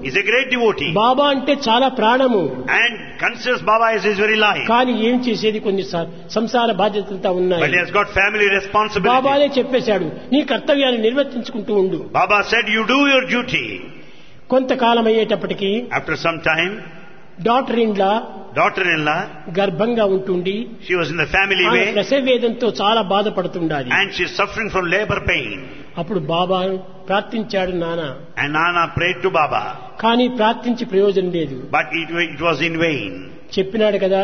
is a great devotee. బాబా అంటే చాలా ప్రాణము. And considers Baba as his very life. కానీ ఏం చేసేది కొన్ని సంసార బాధ్యతలంతా ఉన్నాయి. But he has got family responsibility. బాబానే చెప్పేశాడు, నీ కర్తవ్యాన్ని నిర్వర్తించుకుంటూ ఉండు. Baba said, you do your duty. కొంతకాలం అయ్యేటప్పటికి After some time, daughter-in-law గర్భంగా ఉంటుండి, she was in the family way, ప్రసవ వేదంతో చాలా బాధపడుతుండాలి. and she is suffering from labor pain. అప్పుడు బాబా ప్రార్థించాడు నాన్న. And Nana prayed to Baba. కానీ ప్రార్థించి ప్రయోజనం లేదు. But it was in vain. చెప్పినాడు కదా,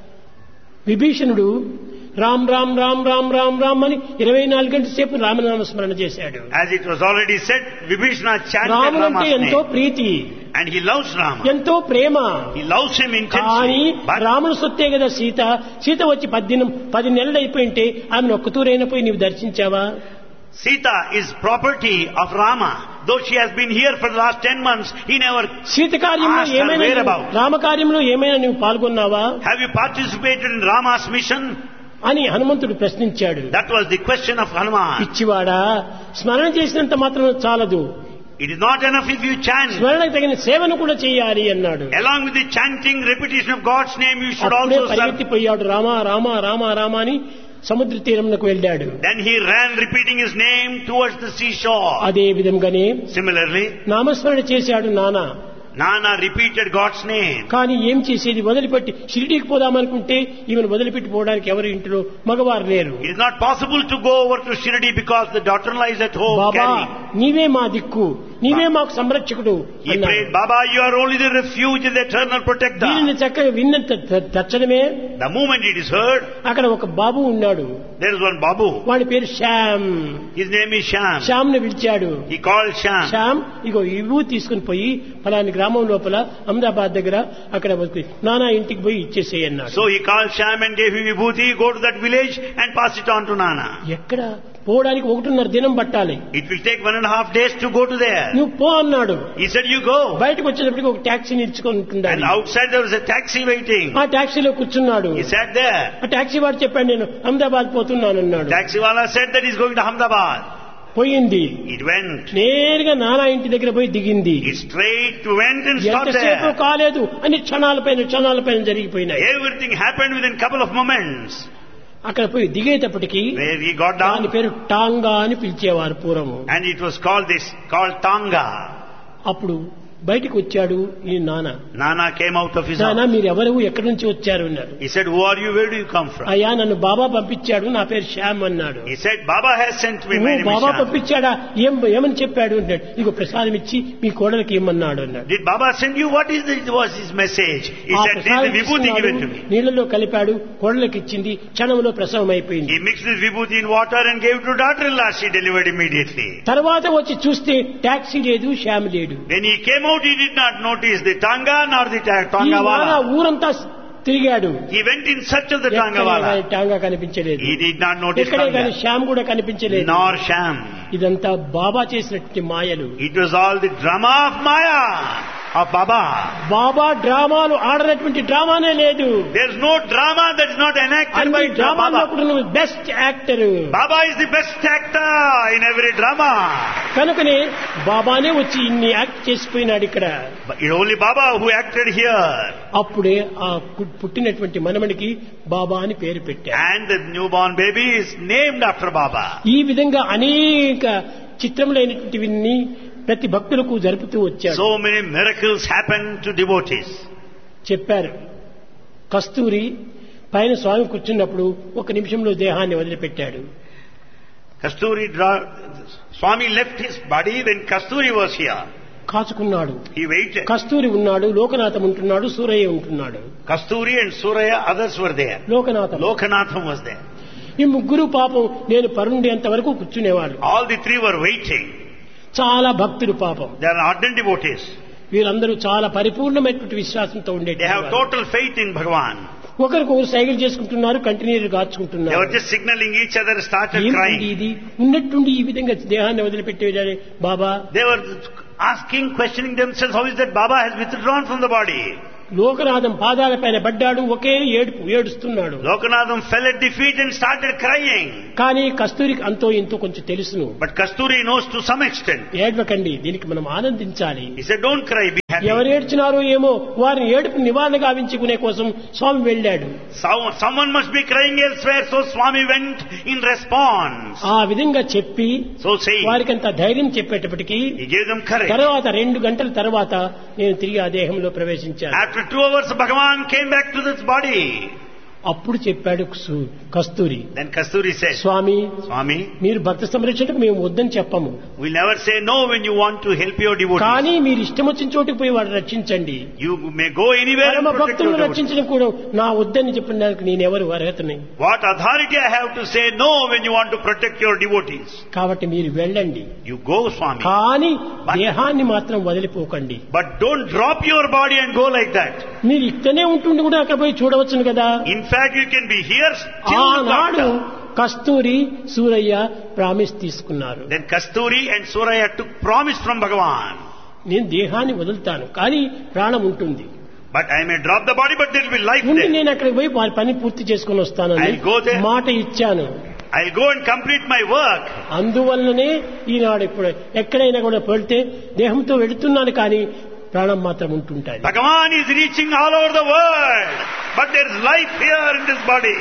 విభీషణుడు రామ్ రామ్ రామ్ రామ్ రామ్ రామ్ అని 24 గంటల సేపు రామనామ స్మరణ చేశాడు. As it was already said, Vibhishana chanted రాముడంటే Rama's ఎంతో name. Preethi, And he loves Rama. ఎంతో ప్రేమ. He loves him కానీ intensely. But రాముడు సొత్తే కదా సీత. సీత వచ్చి 10 నెలలు అయిపోయింటే ఆమెను ఒక్కతూరైనా పోయి నీవు దర్శించావా? Sita is property of Rama. Though she has been here for the last 10 months, he never Sita కార్యంలో asked her ఏమైనా whereabouts. రామ కార్యంలో ఏమైనా నువ్వు పాల్గొన్నావా Have you participated in Rama's mission? అని హనుమంతుడు ప్రశ్నించాడు. That was the question of Hanuman. పిచ్చివాడా, స్మరణ చేసినంత మాత్రం చాలదు, It is not enough if you chant. స్మరణకు తగిన సేవను కూడా చేయాలి అన్నాడు. Along with the chanting, repetition of God's name, you should అప్పుడే also serve. పరిగెత్తిపోయాడు, రామ రామ రామ రామ అని సముద్ర తీరంకు వెళ్ళాడు. Then he ran repeating his name towards the seashore. అదే విధంగానే Similarly, నామస్మరణ చేశాడు నాన్న. Nana repeated God's name. కానీ ఏం చేసేది, వదిలిపెట్టి షిరిడీకి పోదామనుకుంటే ఈమెను వదిలిపెట్టి పోవడానికి ఎవరు ఇంట్లో మగవారు లేరు. It is not possible to go over to Shirdi because the daughter-in-law is at home Baba carrying. నీవే మా దిక్కు, నీవే మాకు సంరక్షకుడు He prayed, Baba, you are only the refuge and the eternal protector. దీనిని చక్కగా విన్న తక్షణమే The moment it is heard, అక్కడ ఒక బాబు ఉన్నాడు. there is one Babu. వాడి పేరు Shyam. His name is Sham. Shyam ని పిలిచాడు. He called Sham. శ్యామ్, ఇగో ఇవ్వు తీసుకుని పోయి ఫలాని గ్రామం లోపల అహ్మదాబాద్ దగ్గర అక్కడ నానా ఇంటికి పోయి ఇచ్చేసేయి అన్నాడు. So he called Sham and gave him vibhuti, go to that village and pass it on to Nana. ఎక్కడ పోవడానికి 1.5 దినం పట్టాలి. It will take 1.5 days to go to there. నువ్వు పో అన్నాడు. He said, you go. బయటకు వచ్చేటప్పటికి ఒక టాక్సీని ఇచ్చుకొని And ఉంటుండాలి. outside there was a taxi waiting. ఆ టాక్సీలో కూర్చున్నాడు. He sat there. ఆ టాక్సీ వాడు చెప్పాడు, నేను అహ్మదాబాద్ పోతున్నాను అన్నాడు. Taxi wala said that he's going to Ahmedabad. పోయింది. It went. నేరుగా నానా ఇంటి దగ్గర పోయి దిగింది. He straight went and stopped ఎంతసేపు there. కాలేదు అని క్షణాలపైన జరిగిపోయినాయి. Everything happened within a couple of moments. అక్కడ పోయి దిగేటప్పటికి Where he got దాని down, పేరు టాంగా అని పిలిచేవారు పూర్వము. and it was called Tanga. అప్పుడు బయటికి వచ్చాడు ఈ నాన్న. Nana came out of his నాన్న, house. మీరు ఎవరు, ఎక్కడి నుంచి వచ్చారు అన్నారు. He said, who are you? Where do you come from? అయ్యా, నన్ను బాబా పంపించాడు, నా పేరు శ్యామ్ అన్నాడు. He said, Baba has sent me. My name is Baba Sham. పంపించాడా, ఏమని చెప్పాడు అన్నాడు. ఇగో ప్రసాదం ఇచ్చి మీ కోడలికి ఇమ్మన్నాడు అన్నాడు. Did Baba send you? What was his message? He ఆ said, take ప్రసాదం the vibhuti, give it to me. నీళ్ళలో కలిపాడు, కోడలికి ఇచ్చింది, క్షణంలో ప్రసవం అయిపోయింది. He mixed this vibhuti in water and gave it to daughter-in-law. She delivered immediately. తర్వాత వచ్చి చూస్తే టాక్సీ లేదు, శ్యామ్ లేడు. When he came out, he did not notice the Tanga nor the ఈ Tanga నాన్న wala. ఊరంతా తిరిగాడు. He went in search of the Tanga ఎక్కడే wala. కానీ టాంగా కనిపించలేదు. He did not notice ఎక్కడే కానీ Tanga, శ్యామ్ కూడా కనిపించలేదు. nor Sham. ఇదంతా బాబా చేసినటువంటి మాయలు. It was all the drama of Maya, of Baba. బాబా డ్రామాలు ఆడనటువంటి డ్రామానే లేదు. There's no drama that is not enacted అన్ని by డ్రామాల్లో Baba. కూడా నువ్వు best actor. Baba is the best actor in every drama. కనుకనే బాబానే వచ్చి ఇన్ని యాక్ట్ చేసిపోయినాడు ఇక్కడ. But it's only Baba who acted here. అప్పుడే ఆ పుట్టినటువంటి మనమడికి బాబా అని పేరు పెట్టారు. And the newborn baby is named after Baba. ఈ విధంగా అనేక చిత్రములైనటువంటివన్నీ ప్రతి భక్తులకు జరుపుతూ వచ్చారు. So many miracles happen to devotees. చెప్పారు, కస్తూరి పైన స్వామి కూర్చున్నప్పుడు 1 నిమిషంలో దేహాన్ని వదిలిపెట్టాడు. Swami left his body when Kasturi was here. కాచుకున్నాడు. He waited. కస్తూరి ఉన్నాడు, లోకనాథం ఉంటున్నాడు, సూరయ్య ఉంటున్నాడు. Kasturi and Suraya, others were there. Lokanatham, Lokanatham was there. ఈ ముగ్గురు పాపం నేను పరుండేంత వరకు కూర్చునేవాళ్ళు. All the three were waiting. చాలా భక్తులు పాపం. They are ardent devotees. వీరందరూ చాలా పరిపూర్ణమైనటువంటి విశ్వాసంతో They ఉండేది. have total faith in Bhagavan. ఒకరికొకరు సైకిల్ చేసుకుంటున్నారు, కంటిన్యూలు They గాచుకుంటున్నారు. were just signaling each other, started ఏంటి crying. ఇది ఉన్నట్టుండి ఈ విధంగా దేహాన్ని వదిలిపెట్టేదని బాబా. They were asking, questioning themselves, how is that Baba has withdrawn from the body? Lokanatham పాదాల పైన పడ్డాడు, ఒకే ఏడుస్తున్నాడు. Lokanatham fell at the feet and started crying. కానీ కస్తూరికి అంతో ఇంతో కొంచెం తెలుసును. But Kasturi knows to some extent. ఏడ్వకండి, దీనికి మనం ఆనందించాలి. He said, don't cry. happy. ఎవరు ఏడ్చినారో ఏమో వారిని ఏడుపు నివారణ గావించుకునే కోసం స్వామి వెళ్ళాడు. Someone must be crying elsewhere, so Swami went in response. ఆ విధంగా చెప్పి So saying, వారికంత ధైర్యం చెప్పేటప్పటికి he gave them courage. తర్వాత 2 గంటల తర్వాత నేను తిరిగి ఆ దేహంలో ప్రవేశించాను. After 2 hours, Bhagavan came back to this body. అప్పుడు చెప్పాడు కస్తూరి, Then Kasturi said, స్వామి Swami, మీరు భక్త సంరక్షణకు మేము వద్దని చెప్పము, we'll never say no when you want to help your devotees. కానీ మీరు ఇష్టం వచ్చిన చోటుకు పోయి వాడు రక్షించండి. You may go anywhere పరమ and protect భక్తులను your devotees. రక్షించడం కూడా నా వద్దని చెప్పడానికి నేనెవరు అర్హతని. What authority I have to say no when you want to protect your devotees? కాబట్టి మీరు వెళ్ళండి, You go, Swami. కానీ దేహాన్ని మాత్రం వదిలిపోకండి. But don't drop your body and go like that. మీరు ఇక్కడనే ఉంటుండి కూడా అక్కడ పోయి చూడవచ్చును కదా. In fact, you can be here still. ఆనాడు కస్తూరి సూరయ్య ప్రామిస్ తీసుకున్నారు. Then Kasturi and Suraya took promise from Bhagavan. నేను దేహాన్ని వదులుతాను కానీ ప్రాణం ఉంటుంది, But I may drop the body, but there will be life ముందు there. నేను అక్కడికి పోయి వారి పని పూర్తి చేసుకుని వస్తానని I'll go there. మాట ఇచ్చాను. I'll go and complete my work. అందువల్లనే ఈనాడు ఇప్పుడు ఎక్కడైనా కూడా వెళ్తే దేహంతో వెళుతున్నాను కానీ ప్రాణం మాత్రం ఉంటుంటాయి. Bhagavan is reaching all over the world, but there is life here in this body.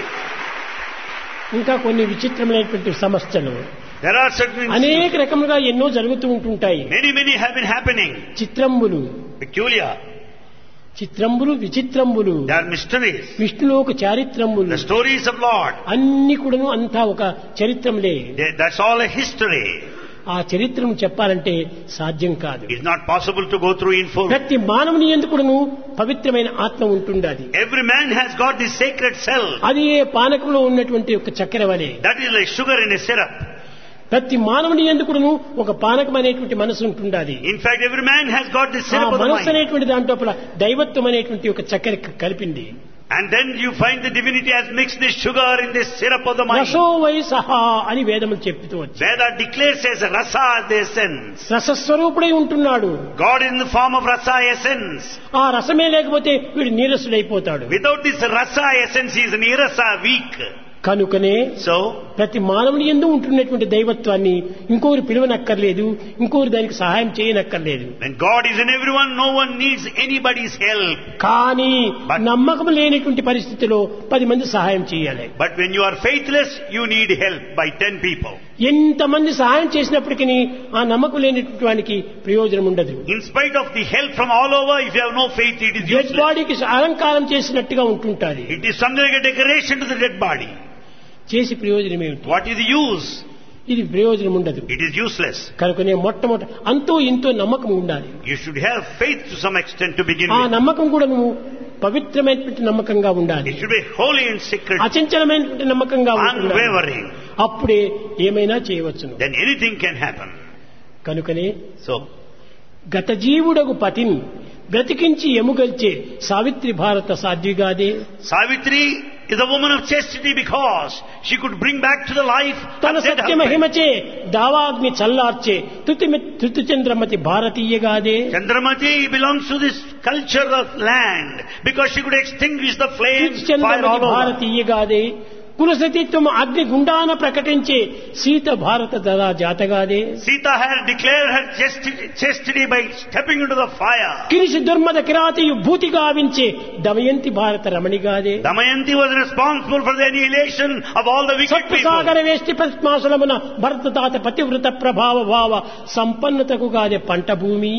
ఇంకా కొన్ని విచిత్రమైనటువంటి సమస్యలు There are certain అనేక రకములుగా ఎన్నో జరుగుతూ ఉంటుంటాయి. many have been happening. చిత్రంబులు Peculiar. చిత్రంబులు విచిత్రంబులు, There are mysteries. విష్ణులో ఒక చారిత్రములు, The stories of Lord. అన్ని కూడాను అంతా ఒక చరిత్రములే. That's all a history. ఆ చరిత్రను చెప్పాలంటే సాధ్యం కాదు. It's not possible to go through in full. ప్రతి మానవుని ఎందుకును పవిత్రమైన ఆత్మ ఉంటుండాలి. Every man has got this sacred self. అది ఏ పానకంలో ఉన్నటువంటి ఒక చక్కెర వలె. That is like sugar in a syrup. ప్రతి మానవుని ఎందుకును ఒక పానకం అనేటువంటి మనసు ఉంటుండాలి. In fact, every man has got this ఆ syrup of the మనసు mind. అనేటువంటి దాంట్లో దైవత్వం అనేటువంటి ఒక చక్కెర కలిపింది. And then you find the divinity has mixed this sugar in this syrup of the mind. రసో why సహా అని వేదములు చెప్తూ వచ్చి Veda declares as rasa the essence. రసస్వరూపుడై ఉంటున్నాడు. God in the form of rasa essence. ఆ రసమే లేకపోతే వీడు నీరసుడైపోతాడు. Without this rasa essence, he is nirasa, weak. కనుకనే So, ప్రతి మానవుని యందు ఉంటున్నటువంటి దైవత్వాన్ని ఇంకొకరు పిలువనక్కర్లేదు, ఇంకొకరు దానికి సహాయం చేయనక్కర్లేదు. when God is in everyone, no one needs anybody's help. కానీ But- నమ్మకం లేనటువంటి పరిస్థితిలో 10 మంది సహాయం చేయాలి. But when you are faithless, you need help by 10 people. ఎంతమంది సహాయం చేసినప్పటికీ ఆ నమ్మకం లేనటువంటి వానికి ప్రయోజనం ఉండదు. In spite of the help from all over, if you have no faith, it is dead useless. బాడీకి అలంకారం చేసినట్టుగా ఉంటుంటాది. It is something like a decoration to the dead body. చేసి ప్రయోజనం ఏమిటి? What is the use? ఇది ప్రయోజనం ఉండదు. It is useless. కనుకనే మొట్టమొదట అంతో ఇంతో నమ్మకం ఉండాలి. You should have faith to some extent to begin ఆ with. నమ్మకం కూడా నువ్వు పవిత్రమైనటువంటి నమ్మకంగా ఉండాలి. It should be holy and sacred, అచంచలమైనటువంటి నమ్మకంగా ఉండాలి. unwavering. అప్పుడే ఏమైనా చేయవచ్చును. Then anything can happen. కనుకనే So, గత జీవుడగు పతిని బ్రతికించి ఎముగల్చే సావిత్రి భారత సాధ్విగాదే. Savitri is a woman of chastity because she could bring back to the life తన of dead Satya husband. మహిమచే దావాగ్ని చల్లార్చే తుతిచంద్రమతి భారతీయగాదే. Chandramati belongs to this culture of land because she could extinguish the flames, fire తుతిచంద్రమతి all over. భారతీయగాదే. కులసతీత్వం అగ్ని గుండాన ప్రకటించే సీత భారత దదా జాతగాదే. Sita had declared her chastity by stepping into the fire. కిరిసి దుర్మద కిరాతియు భూతి గావించే Damayanti భారత రమణిగాదే. Damayanti was responsible for the annihilation of all the wicked people. సప్తసాగర వేష్టి పద్మాసులమున భరత తాత పతివృత ప్రభావ భావ సంపన్నతకు గాదే పంట భూమి.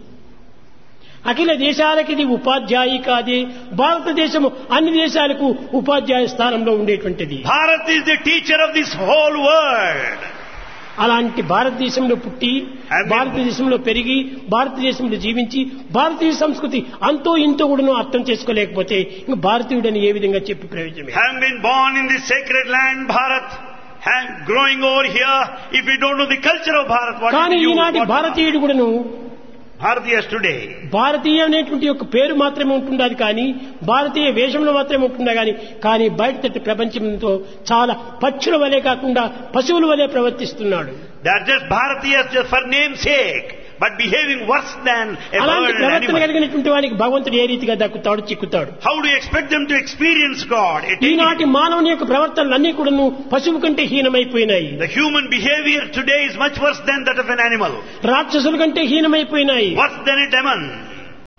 అఖిల దేశాలకి ఇది ఉపాధ్యాయి కాదే. భారతదేశము అన్ని దేశాలకు ఉపాధ్యాయ స్థానంలో ఉండేటువంటిది. Bharat is the teacher of this whole world. అలాంటి భారతదేశంలో పుట్టి భారతదేశంలో పెరిగి భారతదేశంలో జీవించి భారతీయ సంస్కృతి అంతో ఇంతో కూడా అర్థం చేసుకోలేకపోతే ఇంకా భారతీయుడని ఏ విధంగా చెప్పి ప్రయోజనం? Having been born in this sacred land, Bharat, growing over here, if we don't know the culture of Bharat, what కానీ is the use? ఈనాటి What భారతీయుడు కూడాను Bharatiyas today, భారతీయ అనేటువంటి ఒక పేరు మాత్రమే ఉంటుండదు, కానీ భారతీయ వేషంలో మాత్రమే ఉంటుందా కానీ బయట తట్టి ప్రపంచంతో చాలా పక్షుల వలె కాకుండా పశువుల వలె ప్రవర్తిస్తున్నాడు. they are just Bharatiyas just for name's sake, but behaving worse than a అలాంటి bird and ప్రవర్తన animal. కలిగినటువంటి వానికి భగవంతుడు ఏ రీతిగా దక్కుతాడు, చిక్కుతాడు? How do you expect them to experience God? ఈనాటి మానవుని యొక్క ప్రవర్తనలన్నీ కూడాను పశువు కంటే హీనమైపోయినాయి. The human behavior today is much worse than that of an animal, రాక్షసుల కంటే హీనమైపోయినాయి. worse than a demon.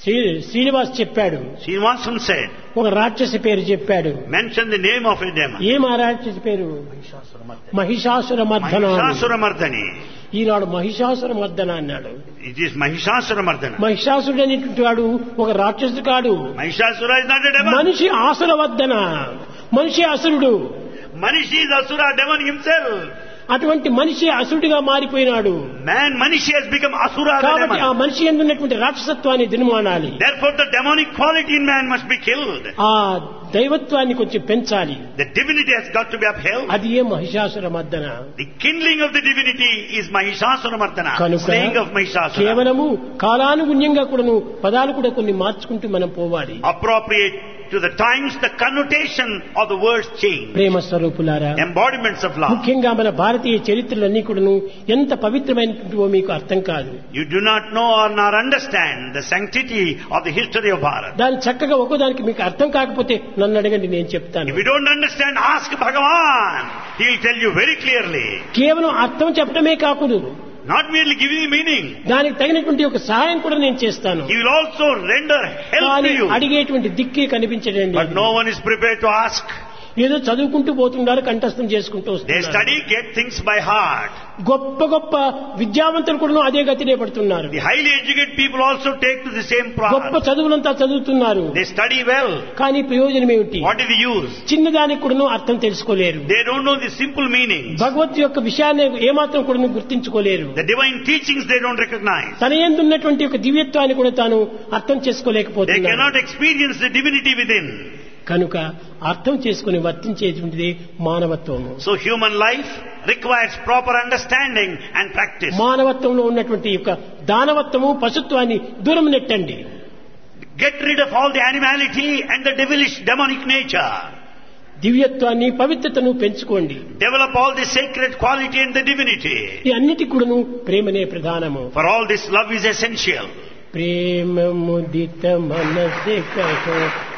Srinivas చెప్పాడు. Srinivasan said, ఒక రాక్షసి పేరు చెప్పాడు. mention the name of a demon. ఏం ఆ రాక్షసి పేరు? మహిషాసుర మర్దన. Mahishasuramardani. ఈనాడు మహిషాసుర మర్దన అన్నాడు. It is Mahishasuramardana. మహిషాసుడు అనేటువంటి వాడు ఒక రాక్షసుడు కాడు. Mahishasura is not a demon. మనిషి ఆసుర వద్దన, మనిషి అసురుడు. Manishi is Asura, demon himself. అటువంటి మనిషి అసురుడిగా మారిపోయినాడు. Manishi has become Asura, the కాబట్టి ఆ demon. మనిషి ఎందున్నటువంటి రాక్షసత్వాన్ని దినమానాలి. Therefore the demonic quality in man must be killed. ఆ దైవత్వాన్ని కొంచెం పెంచాలి. The divinity has got to be upheld. అది ఏ మహిషాసుర మర్దన. The kindling of the divinity is Mahishasuramardana, కనుక slaying of Mahishasura. కేవలము కాలానుగుణ్యంగా కూడాను పదాలు కూడా కొన్ని మార్చుకుంటూ మనం పోవాలి. Appropriate to the times, the connotation of the words change. ప్రేమ స్వరూపులారా, Embodiments of love. ముఖ్యంగా మన భారతీయ చరిత్రలన్నీ కూడాను ఎంత పవిత్రమైనటువంటివో మీకు అర్థం కాదు. You do not know or not understand the sanctity of the history of Bharat. దాని చక్కగా ఒక్కోదానికి మీకు అర్థం కాకపోతే నన్ను అడగండి, నేను చెప్తాను. If you don't understand, ask Bhagavan. He will tell you very clearly. కేవలం అర్థం చెప్పడమే కాకూడదు, Not merely giving the meaning. దానికి తగినటువంటి ఒక సహాయం కూడా నేను చేస్తాను. He will also render help to కానీ you. అడిగేటువంటి దిక్కే కనిపించడండి. But no one is prepared to ask. ఏదో చదువుకుంటూ పోతున్నారు, కంఠస్థం చేసుకుంటూ They వస్తున్నారు. study, get things by heart. గొప్ప గొప్ప విద్యావంతులు కూడా అదే గతినే పడుతున్నారు. The highly educated people also take to the same గొప్ప path. చదువులంతా చదువుతున్నారు, They study well. కానీ ప్రయోజనం ఏమిటి? What is the use? చిన్నదానికి కూడా అర్థం తెలుసుకోలేరు. They don't know the simple meaning. భగవత్ యొక్క విషయాన్ని ఏమాత్రం కూడా గుర్తించుకోలేరు. The divine teachings they don't recognize. తన యందున్నటువంటి ఒక దివ్యత్వాన్ని కూడా తాను అర్థం They చేసుకోలేకపోతున్నారు. cannot experience the divinity within. కనుక అర్థం చేసుకుని వర్తించేటువంటిది మానవత్వము. So human life requires proper understanding and practice. మానవత్వంలో ఉన్నటువంటి యొక్క దానవత్వము, పశుత్వాన్ని దూరం నెట్టండి. Get rid of all the animality and the devilish demonic nature. దివ్యత్వాన్ని, పవిత్రతను పెంచుకోండి. Develop all the sacred quality and the divinity. ఈ అన్నిటి కూడాను ప్రేమనే ప్రధానము. For all this, love is essential. ప్రేమ ముదిత మనసే కహో